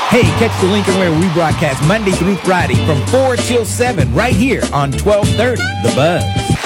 Hey, catch the Lincoln Ware rebroadcast Monday through Friday from 4 till 7 right here on 1230 The Buzz.